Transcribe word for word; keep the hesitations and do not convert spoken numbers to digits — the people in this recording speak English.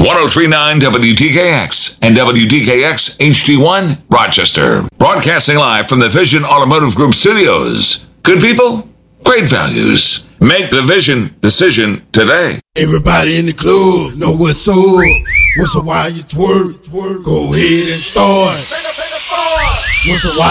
ten thirty-nine W T K X and W T K X H D one, Rochester. Broadcasting live from the Vision Automotive Group studios. Good people, great values. Make the Vision decision today. Everybody in the club know what's up. What's up while you twerk? Go ahead and start. What's up while